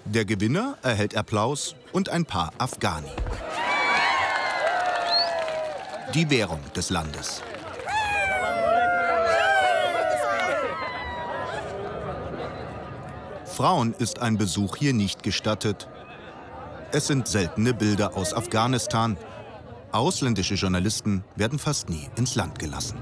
Der Gewinner erhält Applaus und ein paar Afghani. Die Währung des Landes. Frauen ist ein Besuch hier nicht gestattet. Es sind seltene Bilder aus Afghanistan. Ausländische Journalisten werden fast nie ins Land gelassen.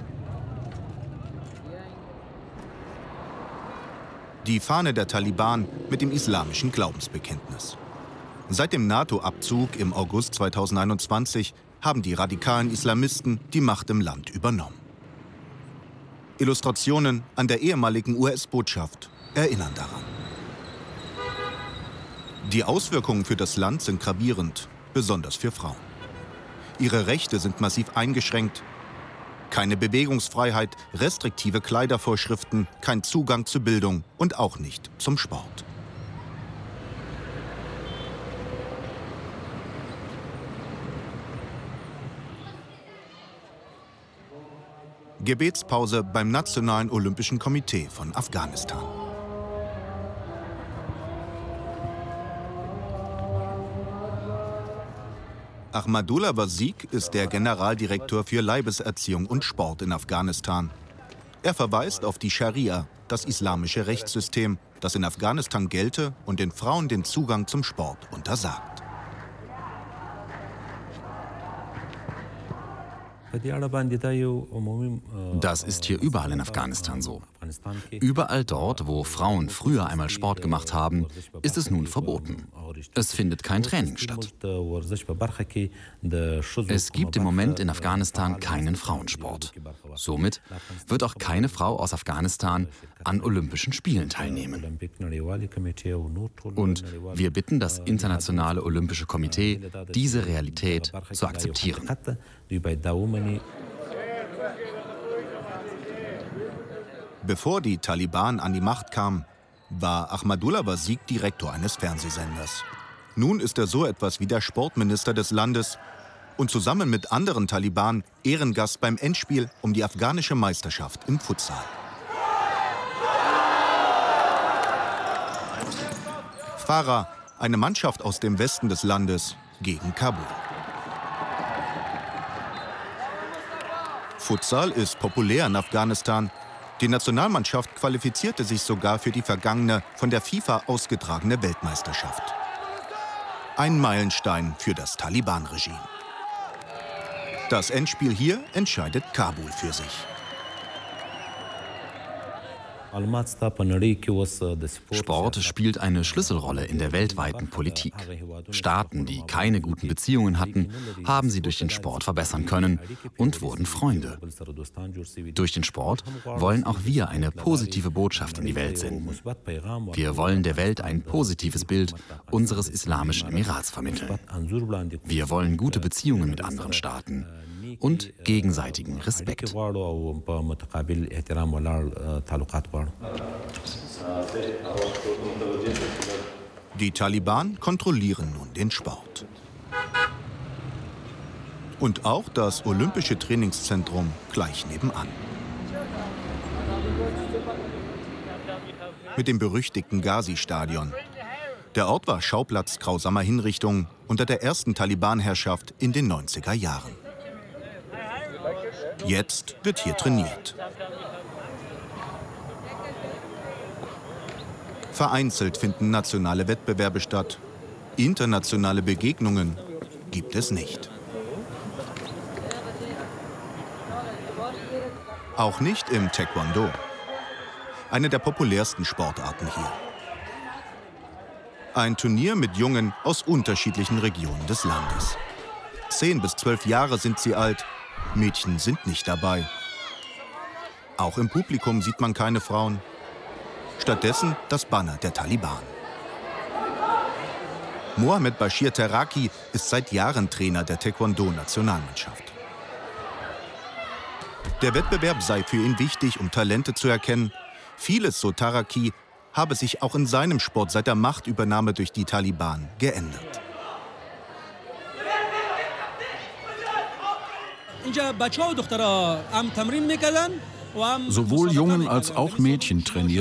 Die Fahne der Taliban mit dem islamischen Glaubensbekenntnis. Seit dem NATO-Abzug im August 2021 haben die radikalen Islamisten die Macht im Land übernommen. Illustrationen an der ehemaligen US-Botschaft erinnern daran. Die Auswirkungen für das Land sind gravierend, besonders für Frauen. Ihre Rechte sind massiv eingeschränkt. Keine Bewegungsfreiheit, restriktive Kleidervorschriften, kein Zugang zu Bildung und auch nicht zum Sport. Gebetspause beim Nationalen Olympischen Komitee von Afghanistan. Ahmadullah Waseek ist der Generaldirektor für Leibeserziehung und Sport in Afghanistan. Er verweist auf die Scharia, das islamische Rechtssystem, das in Afghanistan gelte und den Frauen den Zugang zum Sport untersagt. Das ist hier überall in Afghanistan so. Überall dort, wo Frauen früher einmal Sport gemacht haben, ist es nun verboten. Es findet kein Training statt. Es gibt im Moment in Afghanistan keinen Frauensport. Somit wird auch keine Frau aus Afghanistan an Olympischen Spielen teilnehmen. Und wir bitten das Internationale Olympische Komitee, diese Realität zu akzeptieren. Bevor die Taliban an die Macht kamen, war Ahmadullah Waseek Direktor eines Fernsehsenders. Nun ist er so etwas wie der Sportminister des Landes und zusammen mit anderen Taliban Ehrengast beim Endspiel um die afghanische Meisterschaft im Futsal. Farah, eine Mannschaft aus dem Westen des Landes, gegen Kabul. Futsal ist populär in Afghanistan. Die Nationalmannschaft qualifizierte sich sogar für die vergangene, von der FIFA ausgetragene Weltmeisterschaft. Ein Meilenstein für das Taliban-Regime. Das Endspiel hier entscheidet Kabul für sich. Sport spielt eine Schlüsselrolle in der weltweiten Politik. Staaten, die keine guten Beziehungen hatten, haben sie durch den Sport verbessern können und wurden Freunde. Durch den Sport wollen auch wir eine positive Botschaft in die Welt senden. Wir wollen der Welt ein positives Bild unseres Islamischen Emirats vermitteln. Wir wollen gute Beziehungen mit anderen Staaten und gegenseitigen Respekt. Die Taliban kontrollieren nun den Sport. Und auch das Olympische Trainingszentrum gleich nebenan. Mit dem berüchtigten Ghazi-Stadion. Der Ort war Schauplatz grausamer Hinrichtungen unter der ersten Taliban-Herrschaft in den 90er Jahren. Jetzt wird hier trainiert. Vereinzelt finden nationale Wettbewerbe statt. Internationale Begegnungen gibt es nicht. Auch nicht im Taekwondo. Eine der populärsten Sportarten hier. Ein Turnier mit Jungen aus unterschiedlichen Regionen des Landes. 10 bis 12 Jahre sind sie alt. Mädchen sind nicht dabei. Auch im Publikum sieht man keine Frauen. Stattdessen das Banner der Taliban. Mohammed Bashir Teraki ist seit Jahren Trainer der Taekwondo-Nationalmannschaft. Der Wettbewerb sei für ihn wichtig, um Talente zu erkennen. Vieles, so Teraki, habe sich auch in seinem Sport seit der Machtübernahme durch die Taliban geändert. Sowohl Jungen als auch Mädchen trainieren